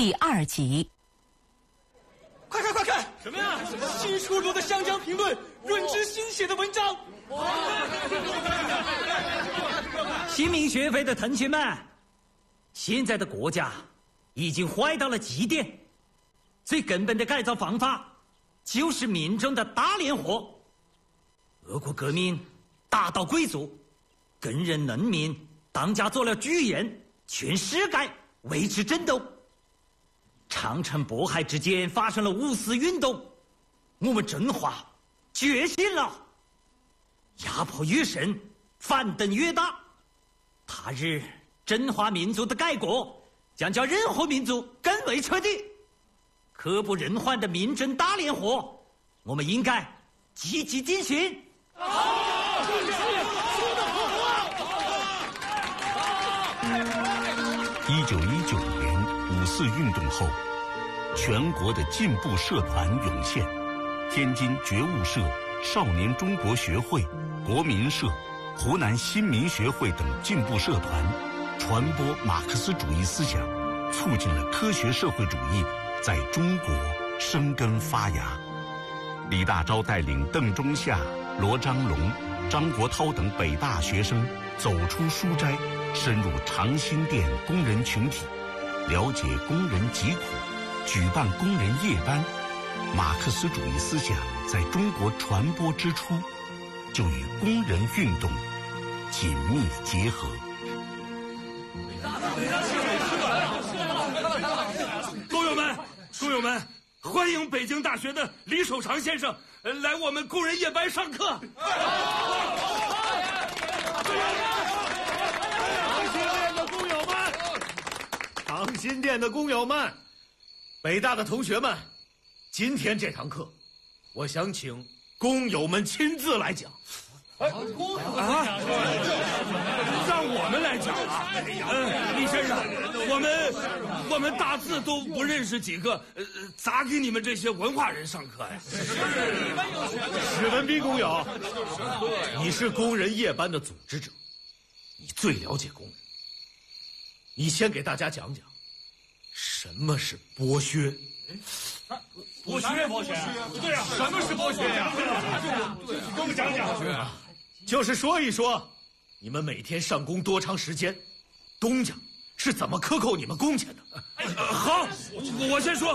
第2集。 快看快看，什么呀？新出炉的湘江评论，润之新写的文章。 新民学会的同学们，现在的国家已经坏到了极点，最根本的改造方法就是民众的大联合。俄国革命打倒贵族，更任农民当家做了巨人，全世界为之震动。长城渤海之间发生了五四运动，我们中华觉醒了。压迫越深，反动越大。他日中华民族的改革将叫任何民族更为彻底。刻不容缓的民众大联合，我们应该积极进行。 1919年五四运动后，全国的进步社团涌现，天津觉悟社、少年中国学会、国民社、湖南新民学会等进步社团，传播马克思主义思想，促进了科学社会主义在中国生根发芽。李大钊带领邓中夏、罗章龙、张国焘等北大学生走出书斋，深入长辛店工人群体，了解工人疾苦，举办工人夜班。马克思主义思想在中国传播之初，就与工人运动紧密结合。 工友们，欢迎北京大学的李守常先生来我们工人夜班上课。 长辛店的工友们，北大的同学们，今天这堂课，我想请工友们亲自来讲。 让我们来讲啊！李先生，我们大字都不认识几个，咋给你们这些文化人上课呀？ 史文斌工友，你是工人夜班的组织者，你最了解工人。你先给大家讲讲，什么是剥削？ 剥削？对啊，什么是剥削呀？给我们讲讲。 就是说一说，你们每天上工多长时间，东家是怎么克扣你们工钱的？ 好，我先说，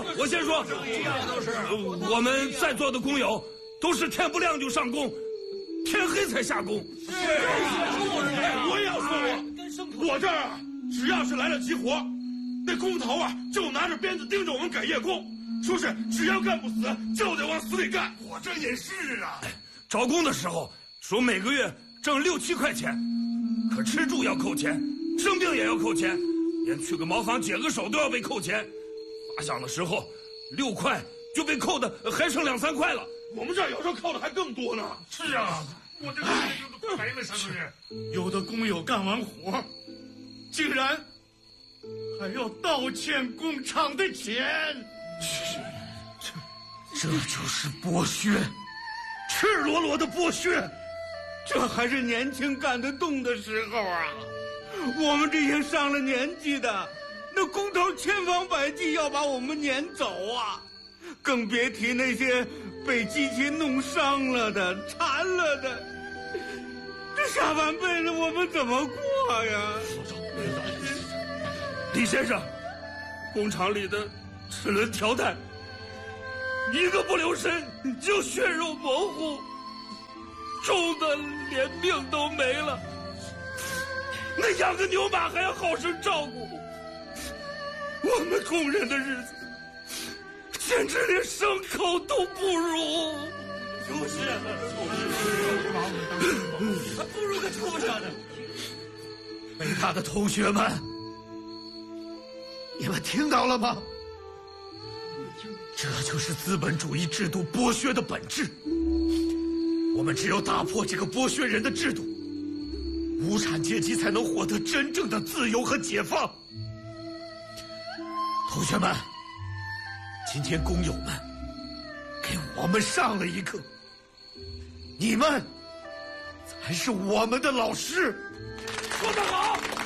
我们在座的工友都是天不亮就上工，天黑才下工。 我也要说，我这儿啊，只要是来了急活，那工头啊就拿着鞭子盯着我们赶夜工，说是只要干不死就得往死里干。我这也是啊， 招工的时候说每个月挣6、7块钱，可吃住要扣钱，生病也要扣钱，连去个茅房解个手都要被扣钱。发饷的时候6块就被扣的还剩2、3块了。 我们这儿有时候扣的还更多呢。 是啊，我这都没了，是不是？ 有的工友干完活，竟然还要倒欠工厂的钱。 这就是剥削，赤裸裸的剥削。 这还是年轻干得动的时候啊！我们这些上了年纪的，那工头千方百计要把我们撵走啊！更别提那些被机器弄伤了的、残了的，这下半辈子我们怎么过呀？ 李先生，工厂里的齿轮条带，一个不留神就血肉模糊，重的连命都没了。那养个牛马还要好生照顾，我们工人的日子简直连牲口都不如。就是不如个畜生呢。北大的同学们，你们听到了吗？这就是资本主义制度剥削的本质。我们只有打破这个剥削人的制度，无产阶级才能获得真正的自由和解放。同学们，今天工友们给我们上了一课，你们才是我们的老师。 说得好！